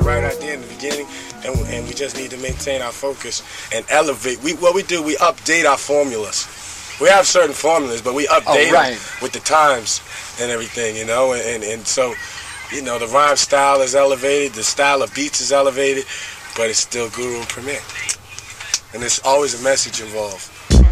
right idea in the beginning, and we just need to maintain our focus and elevate. What we do, we update our formulas. We have certain formulas, but we update them with the times and everything, you know, and so, you know, the rhyme style is elevated, the style of beats is elevated, but it's still Guru and Premier. And there's always a message involved.